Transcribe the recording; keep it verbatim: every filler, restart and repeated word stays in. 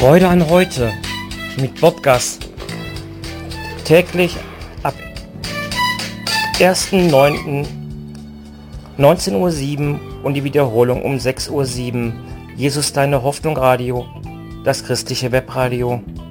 Freude an heute mit Bob Gass. Täglich ab ersten neunten neunzehn Uhr sieben und die Wiederholung um sechs Uhr sieben. Jesus, deine Hoffnung Radio, das christliche Webradio.